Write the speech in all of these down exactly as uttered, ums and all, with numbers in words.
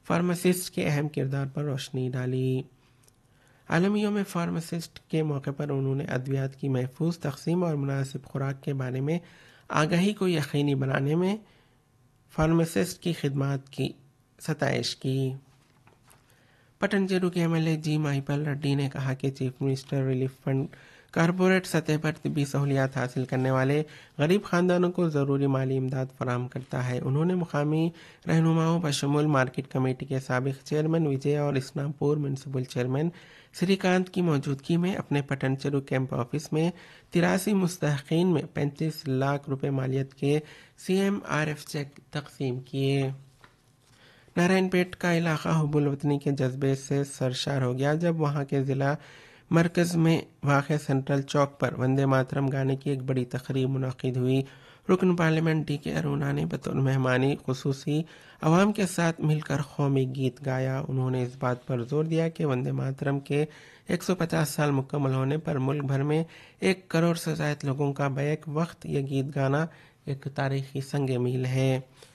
Pharmacist के अहम किरदार पर रोशनी डाली। आलमी यौम फार्मासिस्ट के मौके पर उन्होंने अद्वियात की महफूज तकसीम और मुनासिब खुराक के बारे में आगाही को यकीनी बनाने में फार्मासिस्ट की खिदमत की सताइश की। पटनचेरू के एमएलए जी महिपाल रेड्डी ने कहा कि chief minister relief fund corporate सतह पर तिब्बी सहूलियात हासिल करने वाले गरीब खानदानों को ज़रूरी माली इमदाद फराहम करता है। उन्होंने मुकामी रहनुमाओं बशमूल मार्केट कमेटी के साबिक चेयरमैन विजय और इस्लामपुर म्यूनसिपल चेयरमैन श्रीकांत की मौजूदगी में अपने पटनचेरू कैंप ऑफिस में तिरासी मुस्तहकीन में पैंतीस लाख रुपए मालियत के C M R F check तकसीम किए। नारायणपेट का इलाका हुब्बुल वतनी के जज्बे से सरशार हो गया जब वहां के ज़िला मरकज़ में वाक़ सेंट्रल चौक पर वंदे मातरम गाने की एक बड़ी तकरीब मुनक़िद हुई। रुकन पार्लियामेंट डी के अरुणा ने बतौर मेहमानी खुसूसी अवाम के साथ मिलकर कौमी गीत गाया। उन्होंने इस बात पर जोर दिया कि वंदे मातरम के एक सौ पचास साल मुकम्मल होने पर मुल्क भर में एक करोड़ से ज़ायद लोगों का बैक वक्त यह गीत गाना एक तारीखी संग मील है।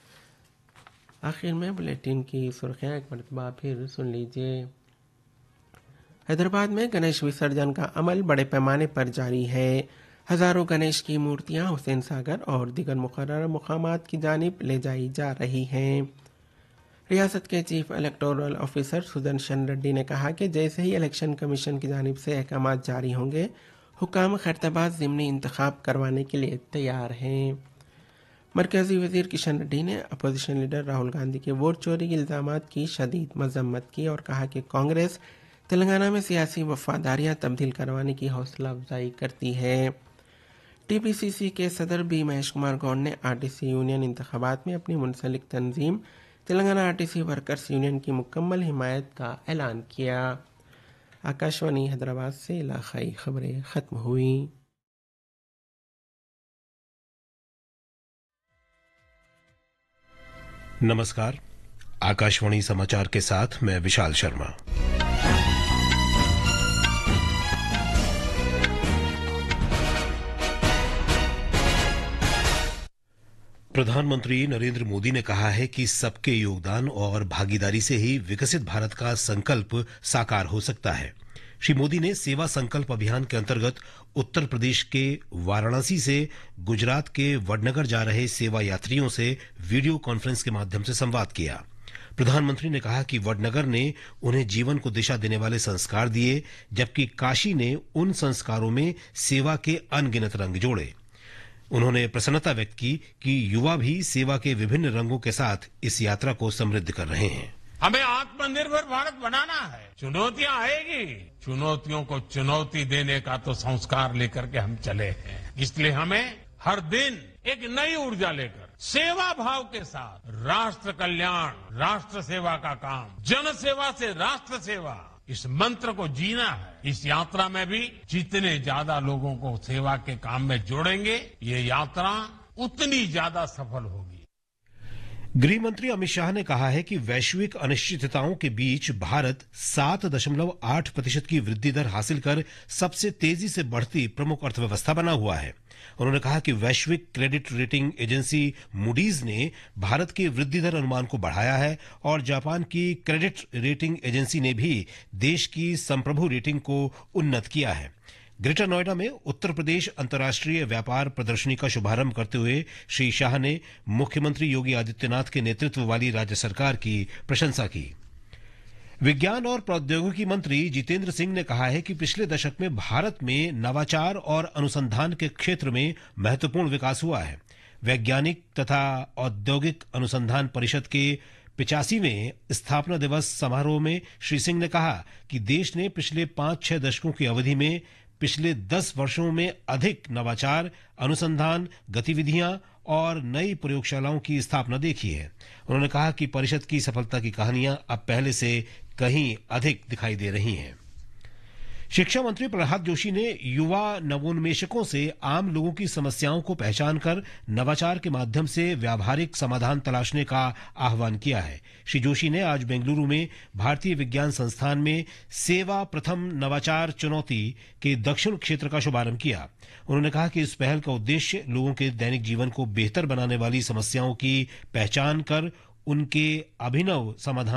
आखिर में बुलेटिन की सुर्खियाँ एक मरतबा फिर सुन लीजिए। हैदराबाद में गणेश विसर्जन का अमल बड़े पैमाने पर जारी है। हजारों गणेश की मूर्तियां हुसैन सागर और दीगर मुकर्रर मुकामात की जानिब ले जाई जा रही हैं। रियासत के chief electoral officer Sudarshan Reddy ने कहा कि जैसे ही इलेक्शन कमीशन की जानिब से अहकाम जारी होंगे, हुकाम खैरताबाद ज़िमनी इंतखाब करवाने के लिए तैयार हैं। मरकजी वजीर किशन रेड्डी ने अपोजिशन लीडर राहुल गांधी के वोट चोरी के इल्ज़ामात की शदीद मजम्मत की और कहा कि कांग्रेस तेलंगाना में सियासी वफादारियां तब्दील करवाने की हौसला अफजाई करती है। टीपीसीसी के सदर बी महेश कुमार गौड़ ने आरटीसी यूनियन इंतखाबात में अपनी मुंसलिक तंजीम तेलंगाना आरटीसी वर्कर्स यूनियन की मुकम्मल हिमायत का ऐलान किया। आकाशवाणी हैदराबाद से इलाकाई खबरें खत्म हुई। नमस्कार, आकाशवाणी समाचार के साथ मैं विशाल शर्मा। प्रधानमंत्री नरेंद्र मोदी ने कहा है कि सबके योगदान और भागीदारी से ही विकसित भारत का संकल्प साकार हो सकता है। श्री मोदी ने सेवा संकल्प अभियान के अंतर्गत उत्तर प्रदेश के वाराणसी से गुजरात के वडनगर जा रहे सेवा यात्रियों से वीडियो कॉन्फ्रेंस के माध्यम से संवाद किया। प्रधानमंत्री ने कहा कि वडनगर ने उन्हें जीवन को दिशा देने वाले संस्कार दिए, जबकि काशी ने उन संस्कारों में सेवा के अनगिनत रंग जोड़े। उन्होंने प्रसन्नता व्यक्त की कि युवा भी सेवा के विभिन्न रंगों के साथ इस यात्रा को समृद्ध कर रहे हैं। हमें आत्मनिर्भर भारत बनाना है। चुनौतियां आएगी, चुनौतियों को चुनौती देने का तो संस्कार लेकर के हम चले हैं। इसलिए हमें हर दिन एक नई ऊर्जा लेकर सेवा भाव के साथ राष्ट्र कल्याण, राष्ट्र सेवा का काम, जन सेवा से राष्ट्र सेवा, इस मंत्र को जीना है। इस यात्रा में भी जितने ज्यादा लोगों को सेवा के काम में जोड़ेंगे, ये यात्रा उतनी ज्यादा सफल होगी। गृह मंत्री अमित शाह ने कहा है कि वैश्विक अनिश्चितताओं के बीच भारत सात दशमलव आठ प्रतिशत की वृद्धि दर हासिल कर सबसे तेजी से बढ़ती प्रमुख अर्थव्यवस्था बना हुआ है। उन्होंने कहा कि वैश्विक क्रेडिट रेटिंग एजेंसी मूडीज ने भारत की वृद्धि दर अनुमान को बढ़ाया है और जापान की क्रेडिट रेटिंग एजेंसी ने भी देश की संप्रभु रेटिंग को उन्नत किया है। ग्रेटर नोएडा में उत्तर प्रदेश अंतर्राष्ट्रीय व्यापार प्रदर्शनी का शुभारंभ करते हुए श्री शाह ने मुख्यमंत्री योगी आदित्यनाथ के नेतृत्व वाली राज्य सरकार की प्रशंसा की। विज्ञान और प्रौद्योगिकी मंत्री जितेंद्र सिंह ने कहा है कि पिछले दशक में भारत में नवाचार और अनुसंधान के क्षेत्र में महत्वपूर्ण विकास हुआ है। वैज्ञानिक तथा औद्योगिक अनुसंधान परिषद के पिचासीवें स्थापना दिवस समारोह में श्री सिंह ने कहा कि देश ने पिछले पांच छह दशकों की अवधि में पिछले दस वर्षों में अधिक नवाचार, अनुसंधान गतिविधियां और नई प्रयोगशालाओं की स्थापना देखी है। उन्होंने कहा कि परिषद की सफलता की कहानियां अब पहले से कहीं अधिक दिखाई दे रही हैं। शिक्षा मंत्री प्रहलाद जोशी ने युवा नवोन्मेषकों से आम लोगों की समस्याओं को पहचान कर नवाचार के माध्यम से व्यावहारिक समाधान तलाशने का आह्वान किया है। श्री जोशी ने आज बेंगलुरु में भारतीय विज्ञान संस्थान में सेवा प्रथम नवाचार चुनौती के दक्षिण क्षेत्र का शुभारंभ किया। उन्होंने कहा कि इस पहल का उद्देश्य लोगों के दैनिक जीवन को बेहतर बनाने वाली समस्याओं की पहचान कर उनके अभिनव समाधान